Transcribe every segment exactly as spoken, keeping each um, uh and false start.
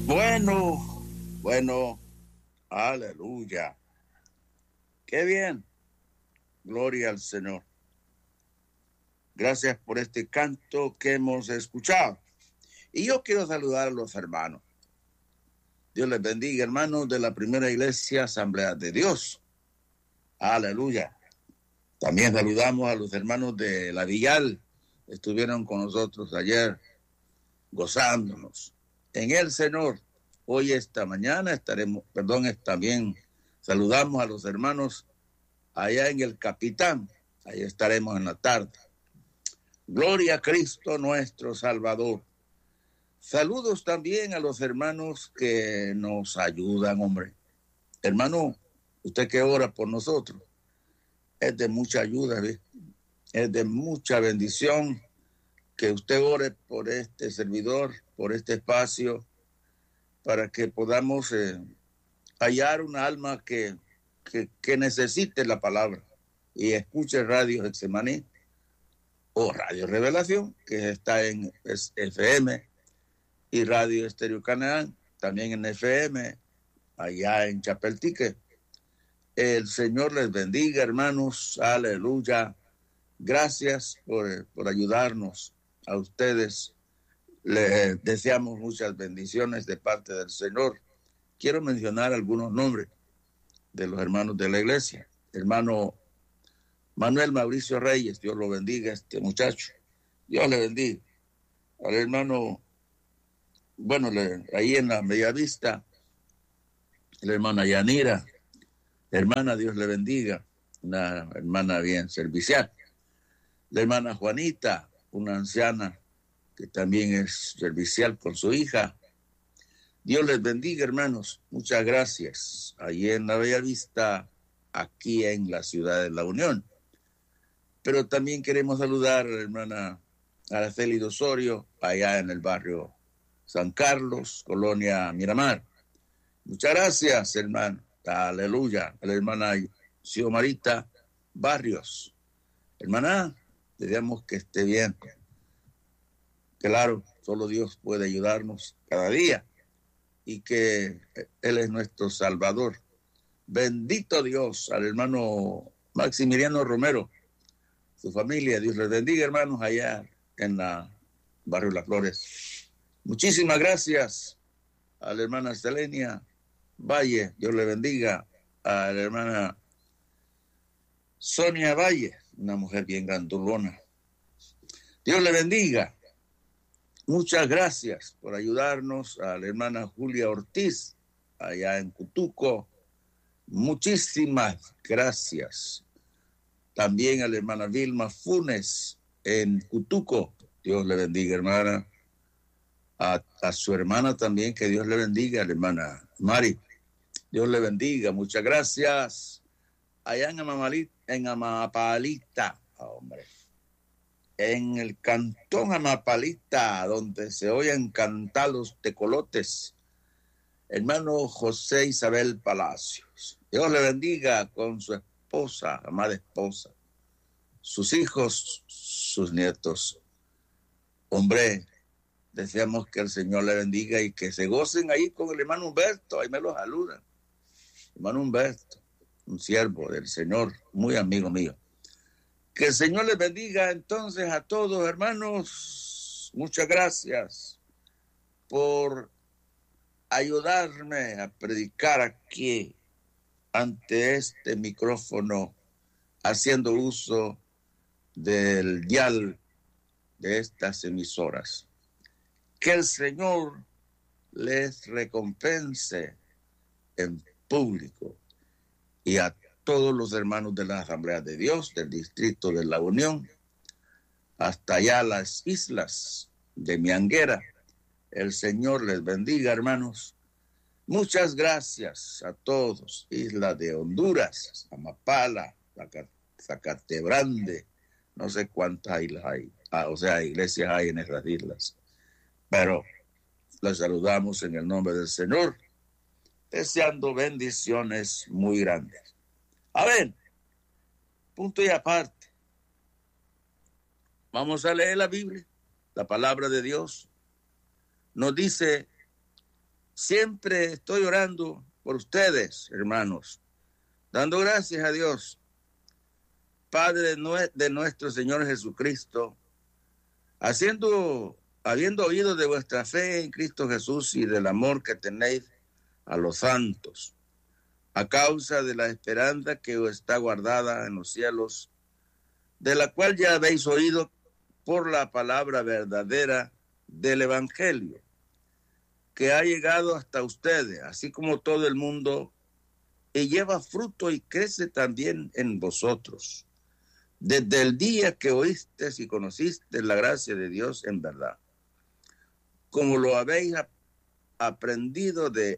Bueno, bueno, aleluya. Qué bien. Gloria al Señor. Gracias por este canto que hemos escuchado. Y yo quiero saludar a los hermanos. Dios les bendiga, hermanos de la primera iglesia Asamblea de Dios. Aleluya. También saludamos a los hermanos de la Villal. Estuvieron con nosotros ayer gozándonos en el Señor. Hoy, esta mañana, estaremos, perdón, también saludamos a los hermanos allá en el Capitán. Ahí estaremos en la tarde. Gloria a Cristo nuestro Salvador. Saludos también a los hermanos que nos ayudan, hombre. Hermano, usted que ora por nosotros, es de mucha ayuda, ¿ves? Es de mucha bendición que usted ore por este servidor, por este espacio, para que podamos eh, hallar una alma que, que, que necesite la palabra y escuche Radio Getsemaní o Radio Revelación, que está en F M, y Radio Estéreo Canaán, también en F M, allá en Chapeltique. El Señor les bendiga, hermanos. Aleluya. Gracias por, por ayudarnos a ustedes. Les deseamos muchas bendiciones de parte del Señor. Quiero mencionar algunos nombres de los hermanos de la iglesia. Hermano Manuel Mauricio Reyes, Dios lo bendiga, este muchacho. Dios le bendiga. Al hermano, bueno, le, ahí en la Bellavista, la hermana Yanira, hermana, Dios le bendiga, una hermana bien servicial. La hermana Juanita, una anciana que también es servicial con su hija. Dios les bendiga, hermanos. Muchas gracias. Allí en la Bellavista, aquí en la ciudad de La Unión. Pero también queremos saludar a la hermana Araceli Osorio, allá en el barrio San Carlos, Colonia Miramar. Muchas gracias, hermano. Aleluya. A la hermana Xiomarita Barrios. Hermana, deseamos que esté bien. Claro, solo Dios puede ayudarnos cada día y que Él es nuestro Salvador. Bendito Dios. Al hermano Maximiliano Romero, su familia, Dios les bendiga, hermanos, allá en la barrio Las Flores. Muchísimas gracias a la hermana Selenia Valle, Dios le bendiga. A la hermana Sonia Valle, una mujer bien grandulona. Dios le bendiga. Muchas gracias por ayudarnos. A la hermana Julia Ortiz, allá en Cutuco. Muchísimas gracias. También a la hermana Vilma Funes en Cutuco. Dios le bendiga, hermana. A, a su hermana también, que Dios le bendiga, a la hermana Mari. Dios le bendiga. Muchas gracias. Allá en Amamalita, en Amapalita, hombre. En el cantón Amapalita, donde se oyen cantar los tecolotes, hermano José Isabel Palacios. Dios le bendiga con su esposa, amada esposa, sus hijos, sus nietos. Hombre, deseamos que el Señor le bendiga y que se gocen ahí con el hermano Humberto. Ahí me lo saludan. Hermano Humberto, un siervo del Señor, muy amigo mío. Que el Señor les bendiga entonces a todos, hermanos. Muchas gracias por ayudarme a predicar aquí ante este micrófono, haciendo uso del dial de estas emisoras. Que el Señor les recompense en público y a todos los hermanos de la Asamblea de Dios, del Distrito de La Unión, hasta allá las islas de Mianguera. El Señor les bendiga, hermanos. Muchas gracias a todos. Isla de Honduras, Amapala, Zacatebrande, no sé cuántas islas hay, ah, o sea, iglesias hay en esas islas. Pero les saludamos en el nombre del Señor, deseando bendiciones muy grandes. A ver, punto y aparte. Vamos a leer la Biblia, la palabra de Dios. Nos dice Siempre estoy orando por ustedes, hermanos, dando gracias a Dios, Padre de nuestro Señor Jesucristo, haciendo, habiendo oído de vuestra fe en Cristo Jesús y del amor que tenéis a los santos, a causa de la esperanza que os está guardada en los cielos, de la cual ya habéis oído por la palabra verdadera del Evangelio, que ha llegado hasta ustedes, así como todo el mundo, y lleva fruto y crece también en vosotros, desde el día que oíste y conociste la gracia de Dios en verdad, como lo habéis aprendido de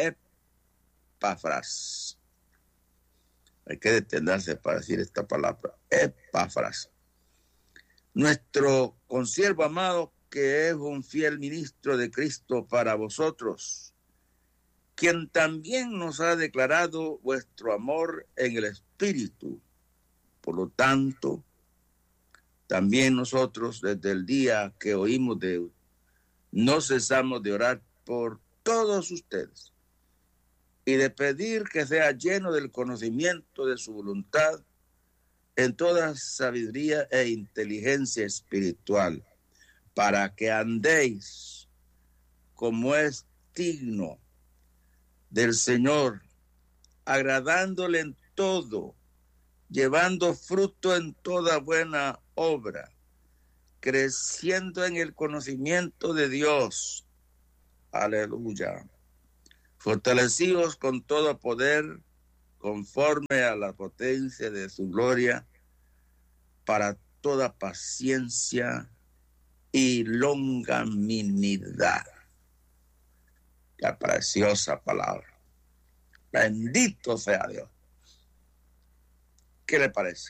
Epafras. Hay que detenerse para decir esta palabra, Epafras. Nuestro consiervo amado, que es un fiel ministro de Cristo para vosotros, quien también nos ha declarado vuestro amor en el Espíritu. Por lo tanto, también nosotros, desde el día que oímos de él, no cesamos de orar por todos ustedes y de pedir que sea lleno del conocimiento de su voluntad en toda sabiduría e inteligencia espiritual, para que andéis como es digno del Señor, agradándole en todo, llevando fruto en toda buena obra, creciendo en el conocimiento de Dios. Aleluya. Fortalecidos con todo poder, conforme a la potencia de su gloria, para toda paciencia y longanimidad. Qué preciosa palabra. Bendito sea Dios. ¿Qué le parece?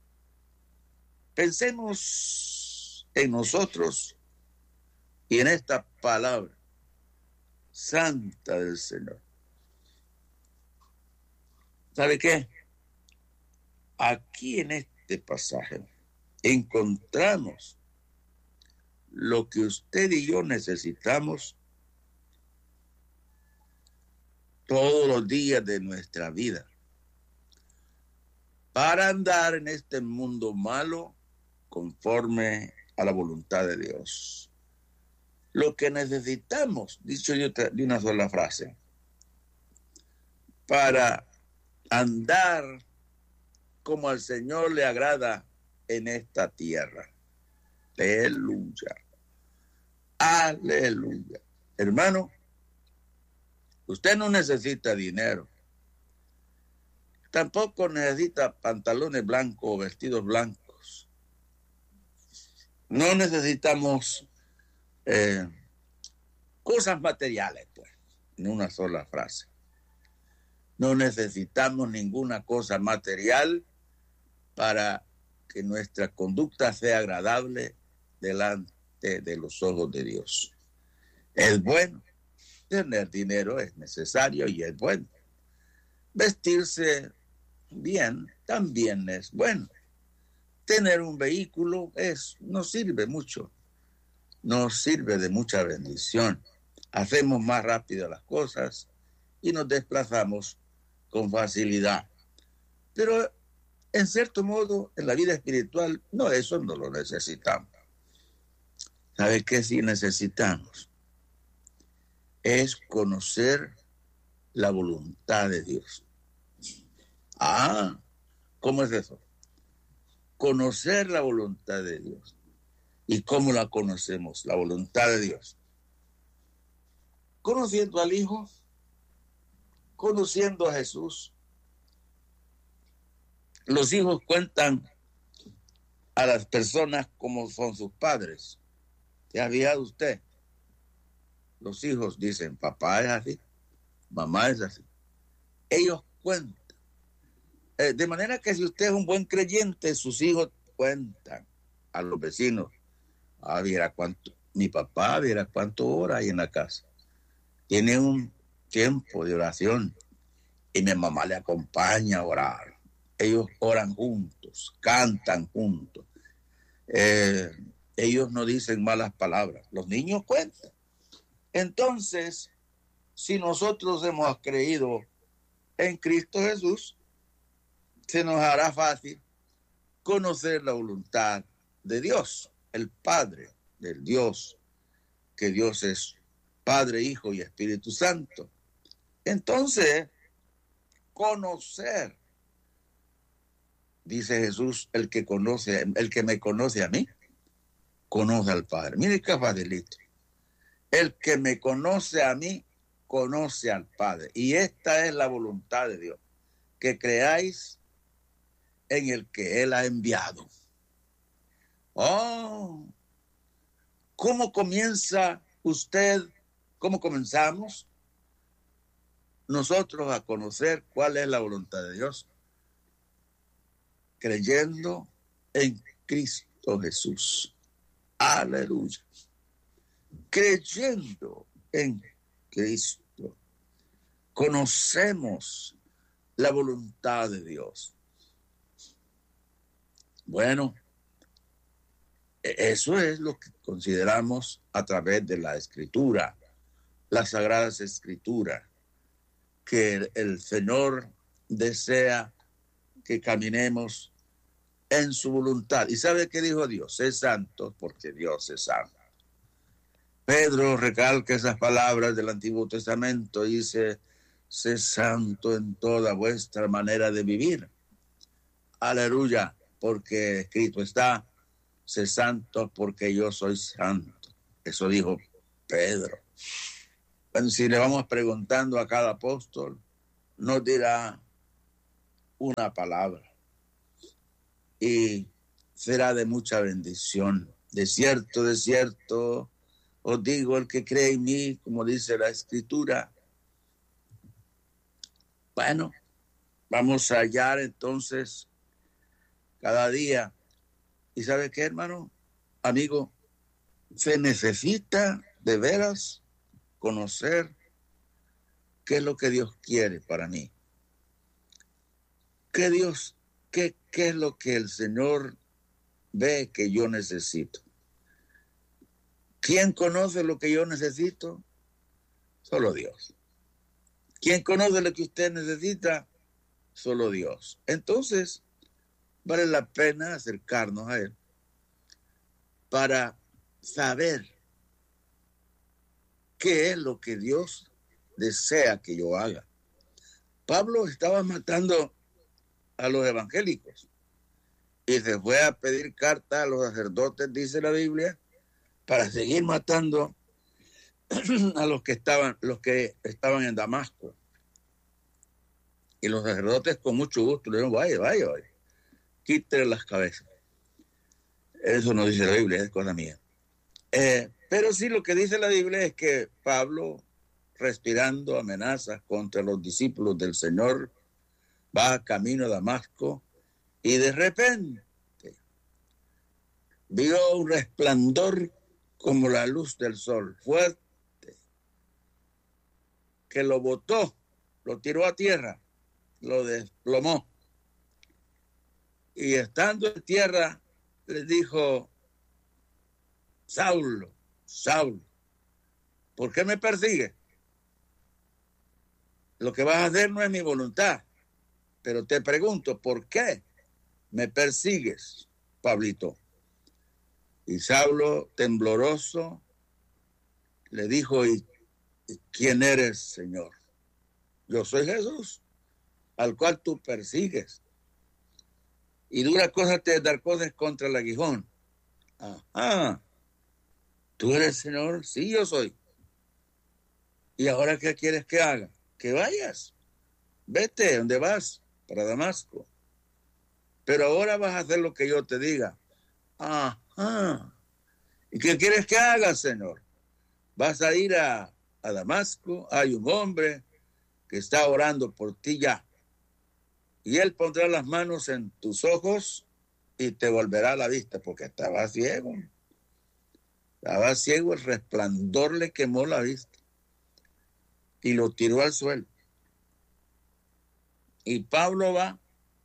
Pensemos en nosotros y en esta palabra santa del Señor. ¿Sabe qué? Aquí en este pasaje encontramos lo que usted y yo necesitamos todos los días de nuestra vida para andar en este mundo malo conforme a la voluntad de Dios. Lo que necesitamos, dicho yo de una sola frase, para andar como al Señor le agrada en esta tierra. Aleluya. Aleluya. Hermano, usted no necesita dinero. Tampoco necesita pantalones blancos o vestidos blancos. No necesitamos eh, cosas materiales, pues, en una sola frase. No necesitamos ninguna cosa material para que nuestra conducta sea agradable delante de los ojos de Dios. Es bueno. Tener dinero es necesario y es bueno. Vestirse bien también es bueno. Tener un vehículo es, nos sirve mucho. Nos sirve de mucha bendición. Hacemos más rápido las cosas y nos desplazamos con facilidad. Pero en cierto modo, en la vida espiritual, no, eso no lo necesitamos. ¿Sabe qué sí necesitamos? Es conocer la voluntad de Dios. Ah, ¿cómo es eso? Conocer la voluntad de Dios. ¿Y cómo la conocemos, la voluntad de Dios? Conociendo al Hijo, conociendo a Jesús. Los hijos cuentan a las personas como son sus padres. ¿Se ha fijado usted? Los hijos dicen, papá es así, mamá es así. Ellos cuentan. Eh, de manera que si usted es un buen creyente, sus hijos cuentan a los vecinos. Ah, viera cuánto, mi papá, viera cuánto ora ahí en la casa. Tiene un tiempo de oración y mi mamá le acompaña a orar. Ellos oran juntos, cantan juntos. Eh, ellos no dicen malas palabras. Los niños cuentan. Entonces, si nosotros hemos creído en Cristo Jesús, se nos hará fácil conocer la voluntad de Dios, el Padre del Dios, que Dios es Padre, Hijo y Espíritu Santo. Entonces, conocer, dice Jesús, el que conoce, el que me conoce a mí, conoce al Padre. Mire qué facilito. El que me conoce a mí, conoce al Padre. Y esta es la voluntad de Dios, que creáis en el que Él ha enviado. Oh, ¿cómo comienza usted? ¿Cómo comenzamos nosotros a conocer cuál es la voluntad de Dios? Creyendo en Cristo Jesús. Aleluya. Creyendo en Cristo, conocemos la voluntad de Dios. Bueno, eso es lo que consideramos a través de la Escritura, las Sagradas Escrituras, que el Señor desea que caminemos en su voluntad. ¿Y sabe qué dijo Dios? Sé santo porque Dios es santo. Pedro recalca esas palabras del Antiguo Testamento, dice, sé santo en toda vuestra manera de vivir. Aleluya, porque escrito está, sé santo porque yo soy santo. Eso dijo Pedro. Bueno, si le vamos preguntando a cada apóstol, nos dirá una palabra y será de mucha bendición. De cierto, de cierto, os digo, el que cree en mí, como dice la Escritura. Bueno, vamos a hallar entonces cada día. ¿Y sabe qué, hermano? Amigo, se necesita de veras conocer qué es lo que Dios quiere para mí. ¿Qué Dios, qué, qué es lo que el Señor ve que yo necesito? ¿Quién conoce lo que yo necesito? Solo Dios. ¿Quién conoce lo que usted necesita? Solo Dios. Entonces, vale la pena acercarnos a Él para saber qué es lo que Dios desea que yo haga. Pablo estaba matando a los evangélicos y se fue a pedir carta a los sacerdotes, dice la Biblia, para seguir matando a los que estaban, los que estaban en Damasco. Y los sacerdotes con mucho gusto le dijeron, vaya, vaya, vaya, quítele las cabezas. Eso no dice la Biblia, es cosa mía. Eh, pero sí lo que dice la Biblia es que Pablo, respirando amenazas contra los discípulos del Señor, va camino a Damasco y de repente vio un resplandor como la luz del sol, fuerte, que lo botó, lo tiró a tierra, lo desplomó. Y estando en tierra, le dijo, Saulo, Saulo, ¿por qué me persigues? Lo que vas a hacer no es mi voluntad, pero te pregunto, ¿por qué me persigues, Pablito? Y Saulo, tembloroso, le dijo, ¿y quién eres, Señor? Yo soy Jesús, al cual tú persigues. Y dura cosa te dar cosas contra el aguijón. Ajá. ¿Tú eres Señor? Sí, yo soy. ¿Y ahora qué quieres que haga? Que vayas. Vete, ¿dónde vas? Para Damasco. Pero ahora vas a hacer lo que yo te diga. Ajá. ¿Y qué quieres que haga, Señor? Vas a ir a, a Damasco. Hay un hombre que está orando por ti ya. Y él pondrá las manos en tus ojos y te volverá la vista, porque estaba ciego. Estaba ciego, el resplandor le quemó la vista y lo tiró al suelo. Y Pablo va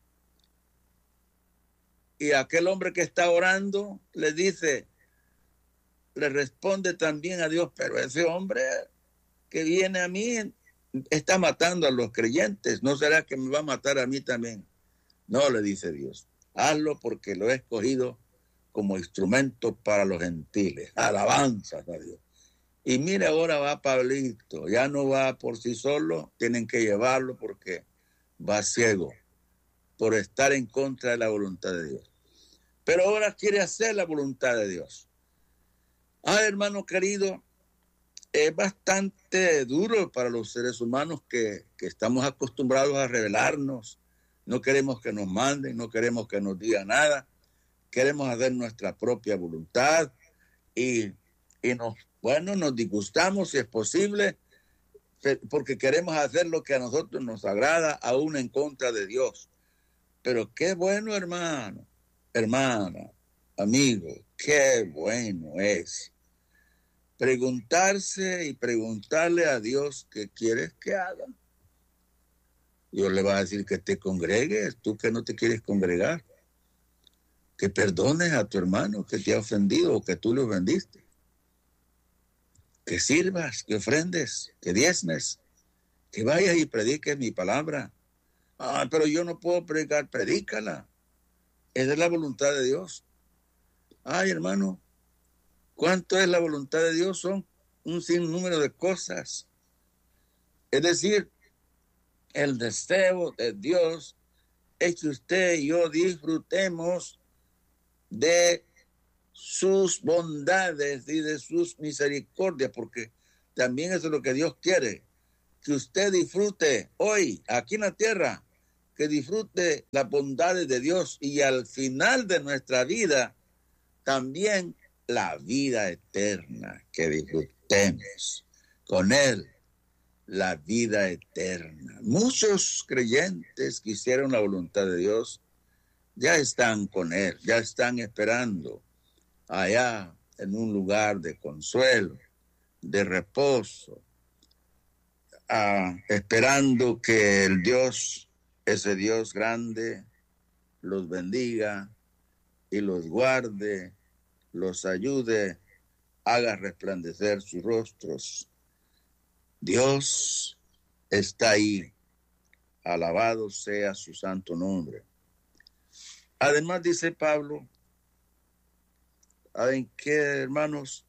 y aquel hombre que está orando le dice, le responde también a Dios, pero ese hombre que viene a mí está matando a los creyentes. ¿No será que me va a matar a mí también? No, le dice Dios. Hazlo porque lo he escogido como instrumento para los gentiles. Alabanzas a Dios. Y mire, ahora va Pablito. Ya no va por sí solo. Tienen que llevarlo porque va ciego por estar en contra de la voluntad de Dios. Pero ahora quiere hacer la voluntad de Dios. Ah, hermano querido, es bastante duro para los seres humanos que, que estamos acostumbrados a rebelarnos. No queremos que nos manden, no queremos que nos digan nada. Queremos hacer nuestra propia voluntad y, y nos, bueno, nos disgustamos si es posible, porque queremos hacer lo que a nosotros nos agrada, aún en contra de Dios. Pero qué bueno, hermano, hermana, amigo, qué bueno es preguntarse y preguntarle a Dios qué quieres que haga. Dios le va a decir que te congregues, tú que no te quieres congregar, que perdones a tu hermano que te ha ofendido o que tú le ofendiste, que sirvas, que ofrendes, que diezmes, que vayas y prediques mi palabra. Ah, pero yo no puedo predicar, predícala. Esa es la voluntad de Dios. Ay, hermano, ¿cuánto es la voluntad de Dios? Son un sinnúmero de cosas. Es decir, el deseo de Dios es que usted y yo disfrutemos de sus bondades y de sus misericordias, porque también eso es lo que Dios quiere, que usted disfrute hoy, aquí en la tierra, que disfrute las bondades de Dios y al final de nuestra vida, también la vida eterna, que disfrutemos con Él la vida eterna. Muchos creyentes que hicieron la voluntad de Dios ya están con Él, ya están esperando allá en un lugar de consuelo, de reposo, ah, esperando que el Dios, ese Dios grande, los bendiga y los guarde, los ayude, haga resplandecer sus rostros. Dios está ahí, alabado sea su santo nombre. Además, dice Pablo, ¿saben qué, hermanos?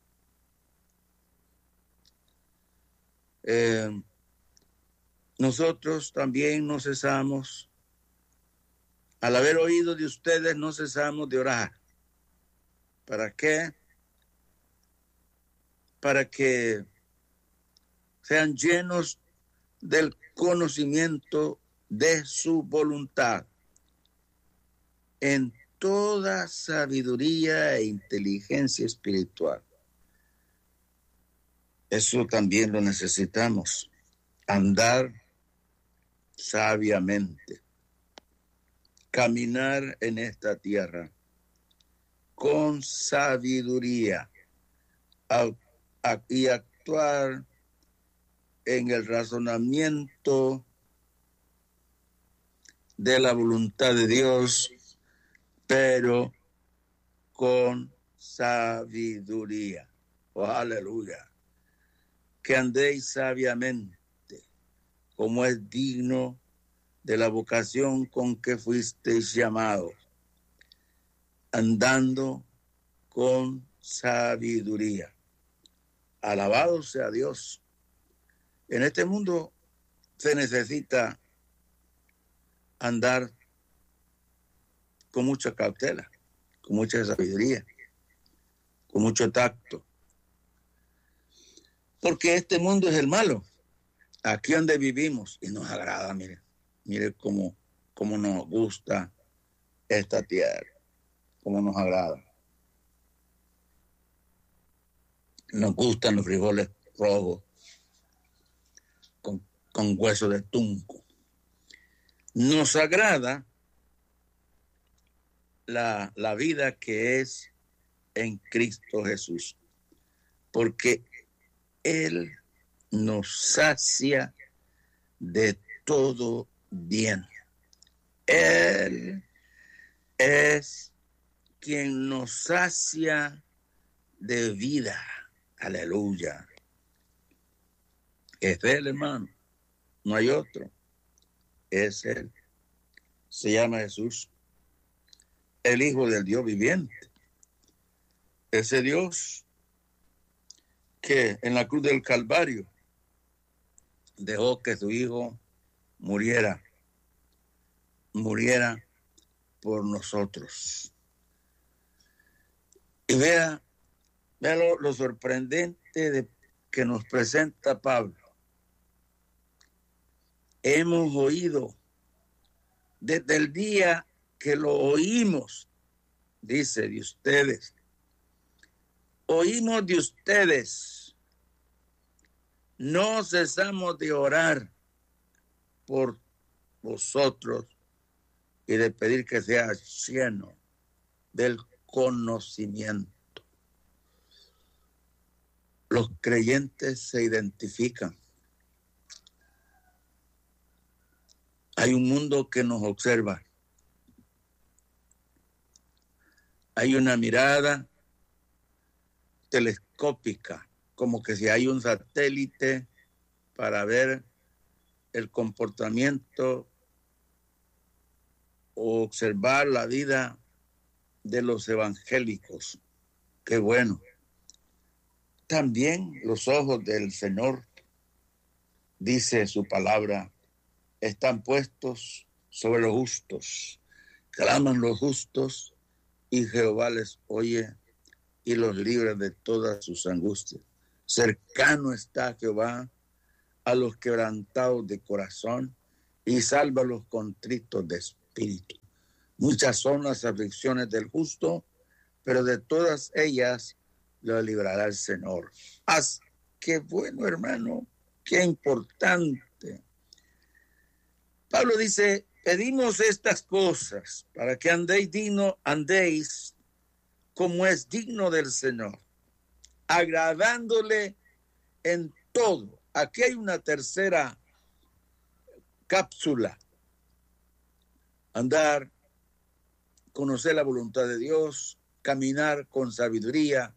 Eh, nosotros también no cesamos, al haber oído de ustedes, no cesamos de orar. ¿Para qué? Para que sean llenos del conocimiento de su voluntad en toda sabiduría e inteligencia espiritual. Eso también lo necesitamos, andar sabiamente, caminar en esta tierra con sabiduría y actuar en el razonamiento de la voluntad de Dios, pero con sabiduría. Oh, aleluya. Que andéis sabiamente, como es digno de la vocación con que fuisteis llamados, andando con sabiduría. Alabado sea Dios. En este mundo se necesita andar con mucha cautela, con mucha sabiduría, con mucho tacto. Porque este mundo es el malo. Aquí donde vivimos y nos agrada, mire, mire cómo, cómo nos gusta esta tierra, cómo nos agrada. Nos gustan los frijoles rojos con, con hueso de tunco. Nos agrada la, la vida que es en Cristo Jesús, porque Él nos sacia de todo bien. Él es quien nos sacia de vida. Aleluya. Es Él, hermano. No hay otro. Es Él. Se llama Jesús, el Hijo del Dios viviente. Ese Dios que en la cruz del Calvario dejó que su Hijo muriera, muriera por nosotros. Y vea, vea lo, lo sorprendente de, que nos presenta Pablo. Hemos oído desde el día que lo oímos, dice, de ustedes. Oímos de ustedes. No cesamos de orar por vosotros y de pedir que sea lleno del conocimiento. Los creyentes se identifican. Hay un mundo que nos observa. Hay una mirada telescópica, como que si hay un satélite para ver el comportamiento o observar la vida de los evangélicos. Qué bueno. También los ojos del Señor, dice su palabra, están puestos sobre los justos. Claman los justos y Jehová les oye y los libra de todas sus angustias. Cercano está Jehová a los quebrantados de corazón y salva a los contritos de espíritu. Muchas son las aflicciones del justo, pero de todas ellas lo librará el Señor. ¡Haz! ¡Qué bueno, hermano! ¡Qué importante! Pablo dice, pedimos estas cosas para que andéis digno, andéis como es digno del Señor, agradándole en todo. Aquí hay una tercera cápsula. Andar, conocer la voluntad de Dios, caminar con sabiduría.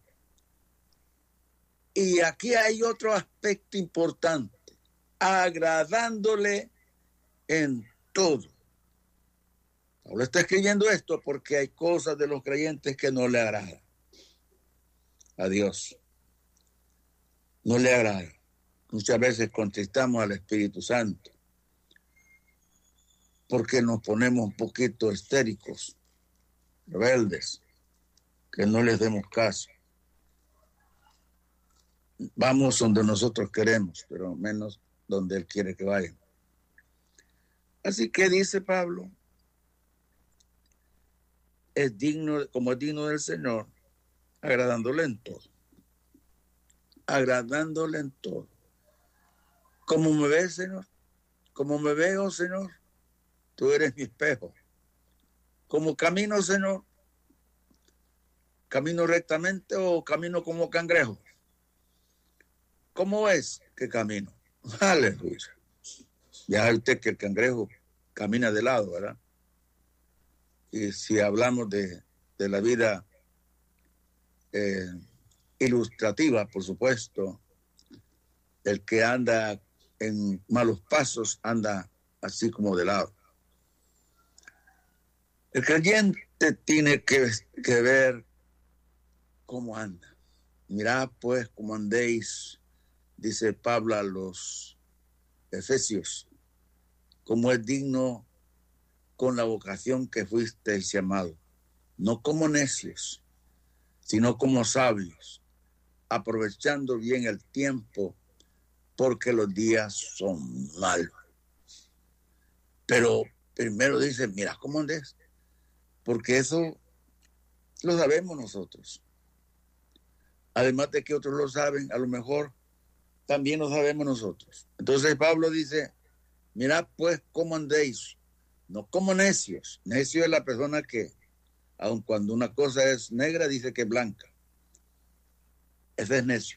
Y aquí hay otro aspecto importante, agradándole en todo. Pablo está escribiendo esto porque hay cosas de los creyentes que no le agradan a Dios. No le agrada. Muchas veces contristamos al Espíritu Santo porque nos ponemos un poquito histéricos, rebeldes, que no les demos caso. Vamos donde nosotros queremos, pero menos donde Él quiere que vayan. Así que dice Pablo, es digno, como es digno del Señor, agradándole en todo. Agradándole en todo. ¿Cómo me ves, Señor? ¿Cómo me veo, Señor? Tú eres mi espejo. ¿Cómo camino, Señor? ¿Camino rectamente o camino como cangrejo? ¿Cómo es que camino? Aleluya. Ya usted que el cangrejo camina de lado, ¿verdad? Y si hablamos de, de la vida eh, ilustrativa, por supuesto, el que anda en malos pasos anda así como de lado. El creyente tiene que, que ver cómo anda. Mirad pues cómo andéis, dice Pablo a los Efesios, como es digno con la vocación que fuisteis llamados, no como necios, sino como sabios, aprovechando bien el tiempo, porque los días son malos. Pero primero dice, mira cómo andes, porque eso lo sabemos nosotros. Además de que otros lo saben, a lo mejor también lo sabemos nosotros. Entonces Pablo dice, mirad pues cómo andéis, no como necios. Necio es la persona que, aun cuando una cosa es negra, dice que es blanca. Ese es necio.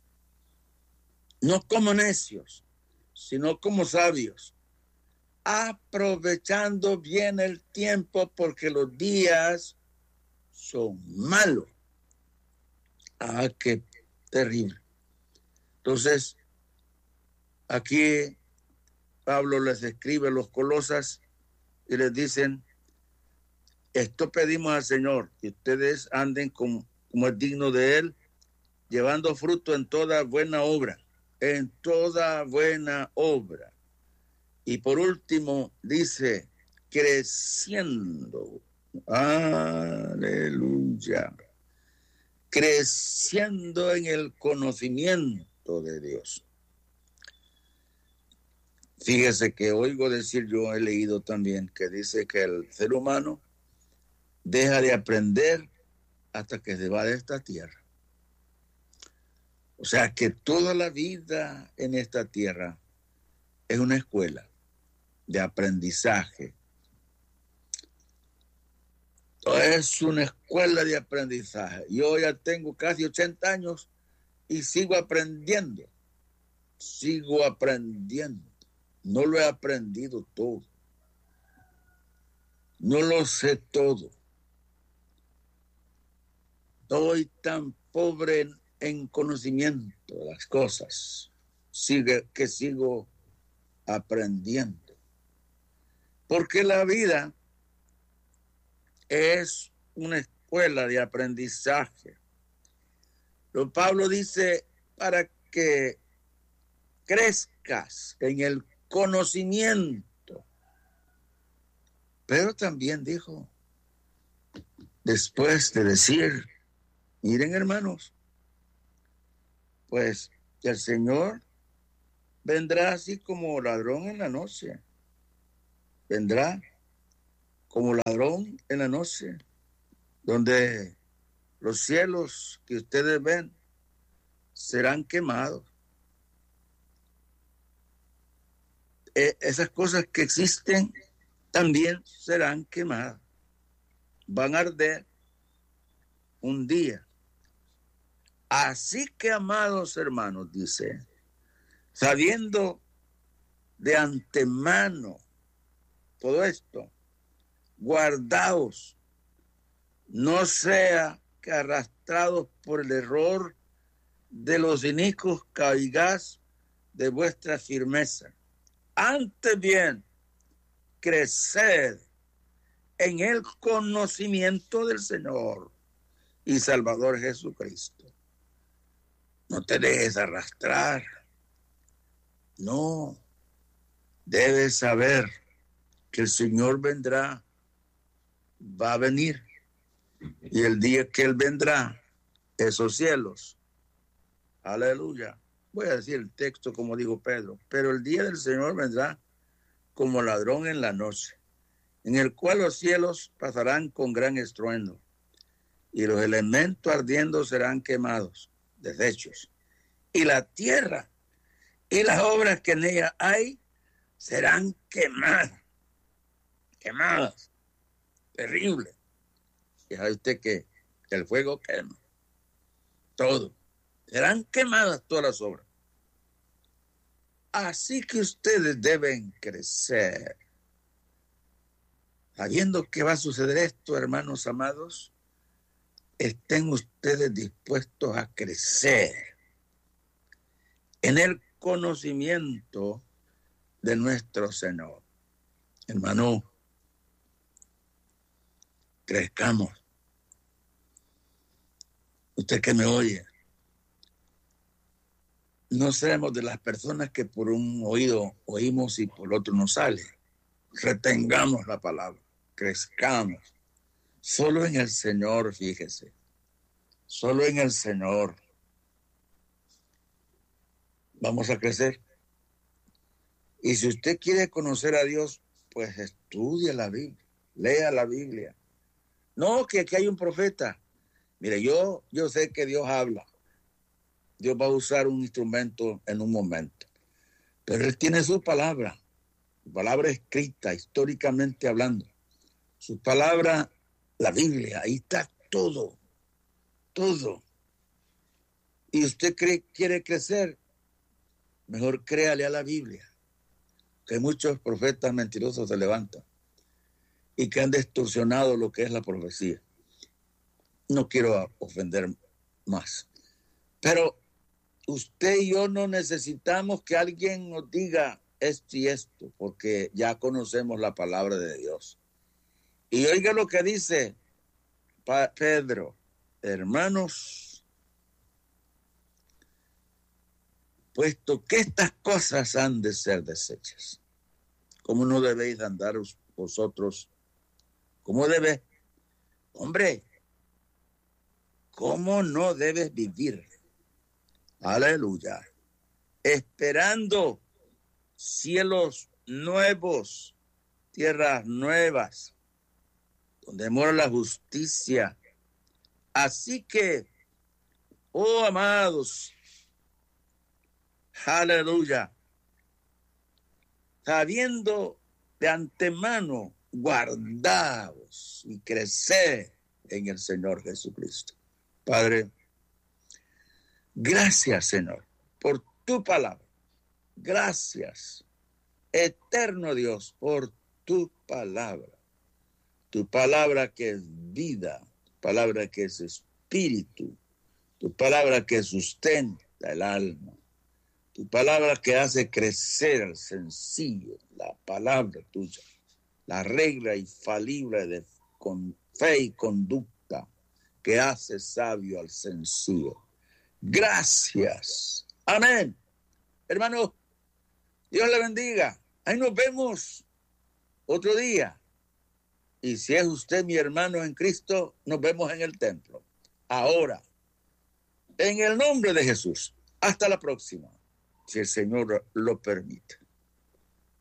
No como necios, sino como sabios, aprovechando bien el tiempo porque los días son malos. Ah, qué terrible. Entonces, Aquí Pablo les escribe a los Colosas y les dicen, esto pedimos al Señor, que ustedes anden como, como es digno de Él, llevando fruto en toda buena obra, en toda buena obra. Y por último dice, creciendo, aleluya, creciendo en el conocimiento de Dios. Fíjese que oigo decir, yo he leído también, que dice que el ser humano deja de aprender hasta que se va de esta tierra. O sea que toda la vida en esta tierra es una escuela de aprendizaje. Es una escuela de aprendizaje. Yo ya tengo casi ochenta años y sigo aprendiendo. Sigo aprendiendo. No lo he aprendido todo. No lo sé todo. Estoy tan pobre en, en conocimiento de las cosas. Sigue, que sigo aprendiendo. Porque la vida es una escuela de aprendizaje. Pero Pablo dice, para que crezcas en el conocimiento. Pero también dijo, después de decir, miren hermanos, pues el Señor vendrá así como ladrón en la noche. Vendrá como ladrón en la noche, donde los cielos que ustedes ven serán quemados. Eh, esas cosas que existen también serán quemadas. Van a arder un día. Así que, amados hermanos, dice, sabiendo de antemano todo esto, guardaos, no sea que arrastrados por el error de los inicuos caigáis de vuestra firmeza. Antes bien, creced en el conocimiento del Señor y Salvador Jesucristo. No te dejes arrastrar. No. Debes saber que el Señor vendrá, va a venir. Y el día que Él vendrá, esos cielos, aleluya. Voy a decir el texto como dijo Pedro, pero el día del Señor vendrá como ladrón en la noche, en el cual los cielos pasarán con gran estruendo, y los elementos ardiendo serán quemados, deshechos, y la tierra y las obras que en ella hay serán quemadas, quemadas, terrible. Y sabe usted que el fuego quema todo. Serán quemadas todas las obras. Así que ustedes deben crecer. Sabiendo que va a suceder esto, hermanos amados, estén ustedes dispuestos a crecer en el conocimiento de nuestro Señor. Hermano, crezcamos. Usted que me oye, no seamos de las personas que por un oído oímos y por otro no sale. Retengamos la palabra, crezcamos. Solo en el Señor, fíjese. Solo en el Señor vamos a crecer. Y si usted quiere conocer a Dios, pues estudie la Biblia, lea la Biblia. No, que aquí hay un profeta. Mire, yo, yo sé que Dios habla. Dios va a usar un instrumento en un momento. Pero Él tiene su palabra, su palabra escrita, históricamente hablando. Su palabra, la Biblia, ahí está todo, todo. Y usted cree, quiere crecer, mejor créale a la Biblia. Que muchos profetas mentirosos se levantan y que han distorsionado lo que es la profecía. No quiero ofender más. Pero usted y yo no necesitamos que alguien nos diga esto y esto, porque ya conocemos la palabra de Dios. Y oiga lo que dice Pedro: hermanos, puesto que estas cosas han de ser deshechas, ¿cómo no debéis andar vosotros? ¿Cómo debes? Hombre, ¿cómo no debes vivir? Aleluya. Esperando cielos nuevos, tierras nuevas, donde mora la justicia. Así que, oh amados, aleluya, sabiendo de antemano, guardaos y crecer en el Señor Jesucristo. Padre, gracias, Señor, por tu palabra. Gracias, eterno Dios, por tu palabra. Tu palabra que es vida, tu palabra que es espíritu, tu palabra que sustenta el alma, tu palabra que hace crecer al sencillo, la palabra tuya, la regla infalible de con fe y conducta que hace sabio al sencillo. Gracias. Amén. Hermano, Dios le bendiga. Ahí nos vemos otro día. Y si es usted mi hermano en Cristo, nos vemos en el templo. Ahora, en el nombre de Jesús. Hasta la próxima, si el Señor lo permite.